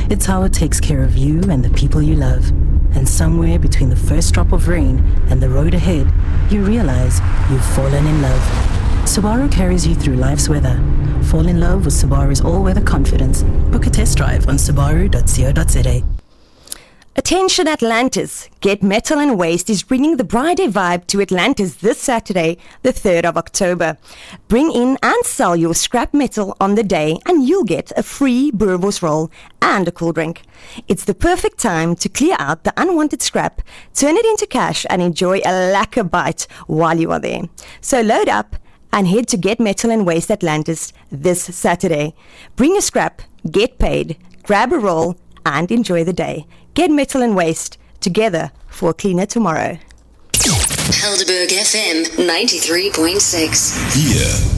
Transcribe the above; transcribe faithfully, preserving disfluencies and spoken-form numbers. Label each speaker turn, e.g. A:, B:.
A: It's how it takes care of you and the people you love. And somewhere between the first drop of rain and the road ahead, you realize you've fallen in love. Subaru carries you through life's weather. Fall in love with Subaru's all-weather confidence. Book a test drive on subaru dot co dot za.
B: Attention Atlantis! Get Metal and Waste is bringing the Friday vibe to Atlantis this Saturday, the third of October. Bring in and sell your scrap metal on the day and you'll get a free boerewors roll and a cool drink. It's the perfect time to clear out the unwanted scrap, turn it into cash and enjoy a lekker bite while you are there. So load up and head to Get Metal and Waste Atlantis this Saturday. Bring a scrap, get paid, grab a roll and enjoy the day. Get Metal and Waste together for a cleaner tomorrow.
C: Helderberg F M ninety-three point six.
D: Here